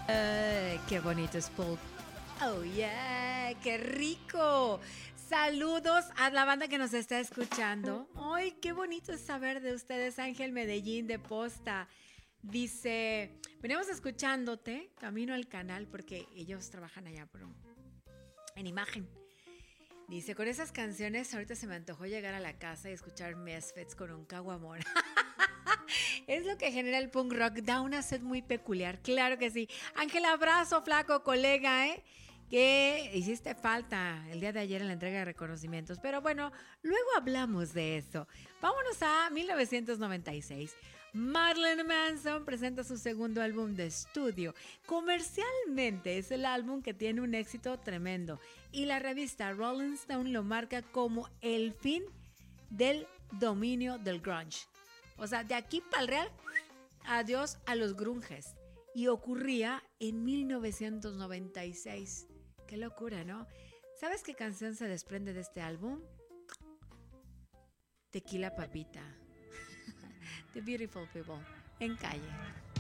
Qué bonito es Pulp. Oh, yeah, qué rico. Saludos a la banda que nos está escuchando. Ay, qué bonito es saber de ustedes. Ángel Medellín de Posta. Dice, venimos escuchándote, camino al canal, porque ellos trabajan allá en imagen. Dice, con esas canciones ahorita se me antojó llegar a la casa y escuchar Misfits con un caguamón. Es lo que genera el punk rock, da una sed muy peculiar, claro que sí. Ángel, abrazo, flaco, colega, que hiciste falta el día de ayer en la entrega de reconocimientos, pero bueno, luego hablamos de eso. Vámonos a 1996. Marilyn Manson presenta su segundo álbum de estudio. Comercialmente es el álbum que tiene un éxito tremendo y la revista Rolling Stone lo marca como el fin del dominio del grunge. O sea, de aquí para el real, adiós a los grunges. Y ocurría en 1996. Qué locura, ¿no? ¿Sabes qué canción se desprende de este álbum? Tequila Papita. The Beautiful People, en Calle.